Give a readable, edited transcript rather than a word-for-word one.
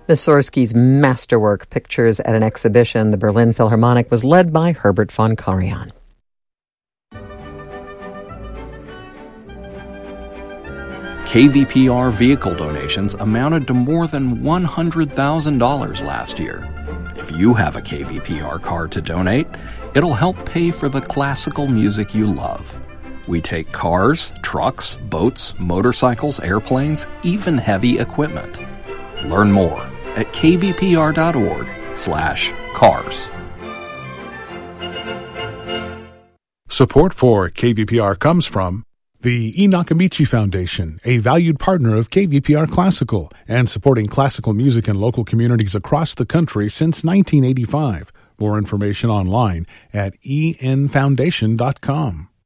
Mussorgsky's masterwork, Pictures at an Exhibition, the Berlin Philharmonic, was led by Herbert von Karajan. KVPR vehicle donations amounted to more than $100,000 last year. If you have a KVPR card to donate, it'll help pay for the classical music you love. We take cars, trucks, boats, motorcycles, airplanes, even heavy equipment. Learn more at kvpr.org/cars. Support for KVPR comes from the E. Nakamichi Foundation, a valued partner of KVPR Classical and supporting classical music in local communities across the country since 1985. More information online at enfoundation.com.